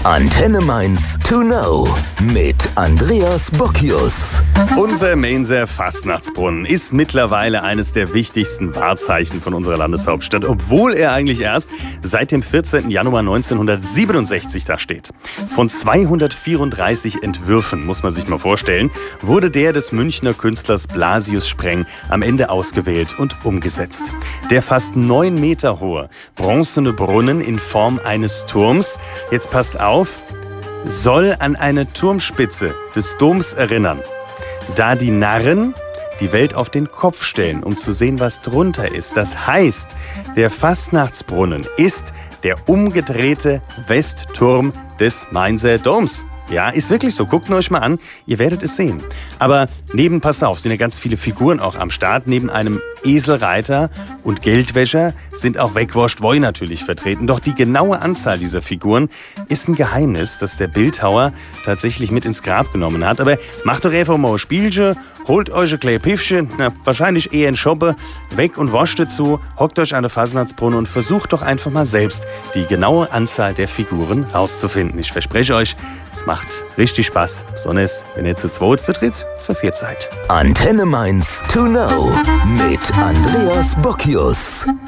Antenne Mainz to know mit Andreas Bockius. Unser Mainzer Fastnachtsbrunnen ist mittlerweile eines der wichtigsten Wahrzeichen von unserer Landeshauptstadt, obwohl er eigentlich erst seit dem 14. Januar 1967 da steht. Von 234 Entwürfen, muss man sich mal vorstellen, wurde der des Münchner Künstlers Blasius Spreng am Ende ausgewählt und umgesetzt. Der fast 9 Meter hohe bronzene Brunnen in Form eines Turms, jetzt passt auf, soll an eine Turmspitze des Doms erinnern, da die Narren die Welt auf den Kopf stellen, um zu sehen, was drunter ist. Das heißt, der Fastnachtsbrunnen ist der umgedrehte Westturm des Mainzer Doms. Ja, ist wirklich so. Guckt ihn euch mal an, ihr werdet es sehen. Aber passt auf, sind ja ganz viele Figuren auch am Start. Neben einem Eselreiter und Geldwäscher sind auch Wegwurscht-Woi natürlich vertreten. Doch die genaue Anzahl dieser Figuren ist ein Geheimnis, das der Bildhauer tatsächlich mit ins Grab genommen hat. Aber macht doch einfach mal ein Spielchen, holt euch ein kleines Piffchen, wahrscheinlich eher ein Shoppe, weg und wascht dazu, hockt euch an der Fastnachtsbrunnen und versucht doch einfach mal selbst die genaue Anzahl der Figuren rauszufinden. Ich verspreche euch, es macht richtig Spaß, besonders wenn ihr zu zweit, zu dritt, zu viert seid. Antenne Mainz to know mit Andreas Bockius.